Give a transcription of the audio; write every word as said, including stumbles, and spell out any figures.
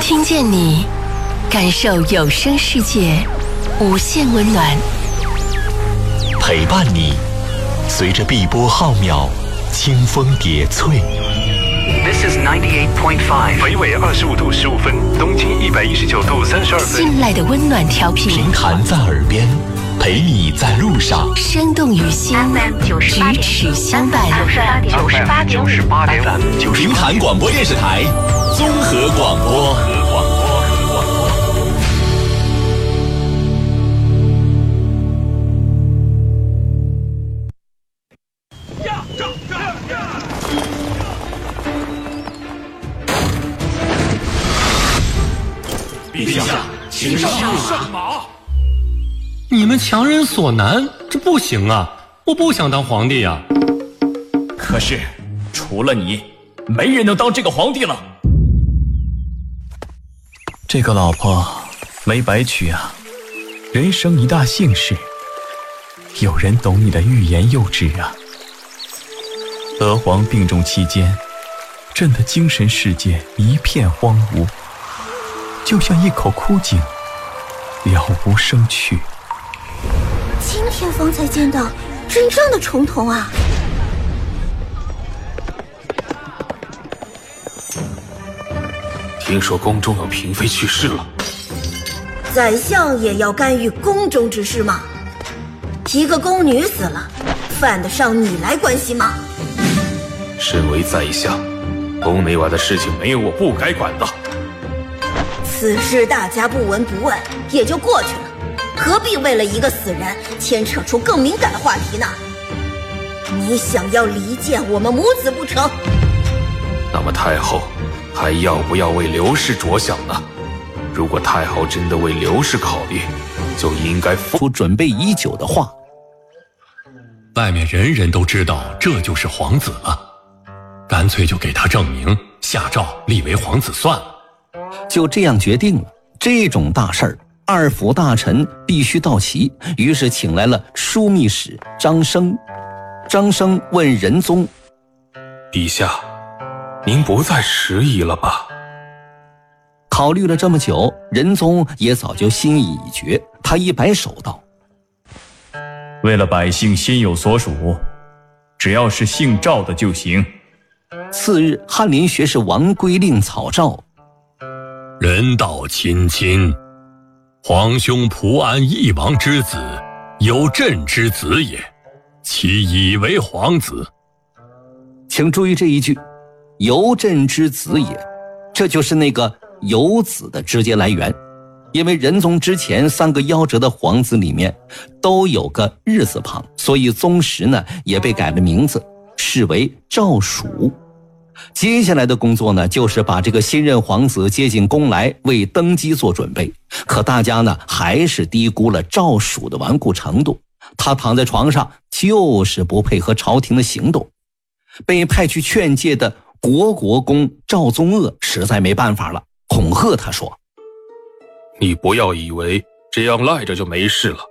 听见你，感受有声世界无限温暖， 陪伴你，随着碧波浩渺，清风叠翠。 This is ninety-eight point five。 北纬二十五度十五分，东经一百一十九度三十二分。 信赖的温暖调频， 平弹在耳边，陪你在路上。 生动于心，咫尺相伴。 九十八点五，九十八点五。 平弹广播电视台综合广播。 陛下，请上马。 你们强人所难，这不行啊！我不想当皇帝呀。 可是，除了你，没人能当这个皇帝了。这个老婆没白娶啊！人生一大幸事，有人懂你的欲言又止啊。娥皇病重期间，朕的精神世界一片荒芜，就像一口枯井，了无生趣。 今天方才见到真正的重瞳啊！ 听说宫中有嫔妃去世了， 宰相也要干预宫中之事吗？一个宫女死了，犯得上你来关心吗？ 身为宰相，宫内外的事情没有我不该管的。 此事大家不闻不问也就过去了，何必为了一个死人牵扯出更敏感的话题呢？你想要离间我们母子不成？ 那么太后还要不要为刘氏着想呢？如果太后真的为刘氏考虑，就应该说出准备已久的话。 外面人人都知道这就是皇子了，干脆就给他证明，下诏立为皇子算了。 就这样决定了，这种大事儿，二府大臣必须到齐，于是请来了枢密使张生。张生问仁宗： 陛下，您不再迟疑了吧？ 考虑了这么久，仁宗也早就心意已决，他一摆手道： 为了百姓心有所属，只要是姓赵的就行。 次日，翰林学士王圭令草诏： 人道亲亲，皇兄蒲安义王之子，有朕之子也，其以为皇子。 请注意这一句，由朕之子也，这就是那个由子的直接来源。因为仁宗之前三个夭折的皇子里面都有个日字旁，所以宗室呢也被改了名字，视为赵蜀。接下来的工作呢，就是把这个新任皇子接进宫来，为登基做准备。可大家呢，还是低估了赵蜀的顽固程度。他躺在床上，就是不配合朝廷的行动。被派去劝诫的国国公赵宗鄂实在没办法了，恐吓他说： 你不要以为这样赖着就没事了。